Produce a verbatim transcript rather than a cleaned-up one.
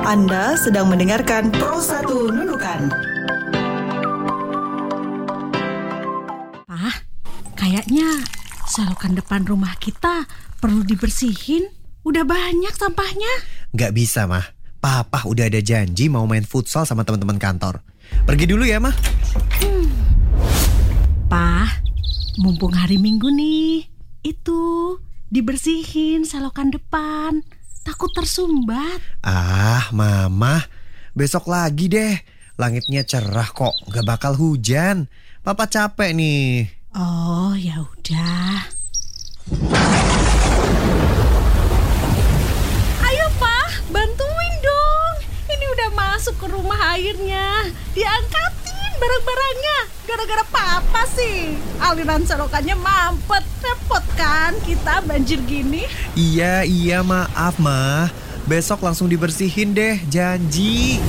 Anda sedang mendengarkan Pro satu Nunukan. Pak, kayaknya selokan depan rumah kita perlu dibersihin. Udah banyak sampahnya. Gak bisa, Mah. Papa udah ada janji mau main futsal sama teman-teman kantor. Pergi dulu ya, Mah. Hmm. Pak, mumpung hari Minggu nih, itu dibersihin selokan depan. Takut tersumbat. Ah, Mama, besok lagi deh. Langitnya cerah kok, gak bakal hujan. Papa capek nih. Oh, ya udah. Ayo, Pak, bantuin dong. Ini udah masuk ke rumah airnya. Diangkatin barang-barangnya. Gara-gara Papa sih. Aliran selokannya mampet. Repot kan kita banjir gini. Iya, iya, maaf, Mah. Besok langsung dibersihin deh, janji.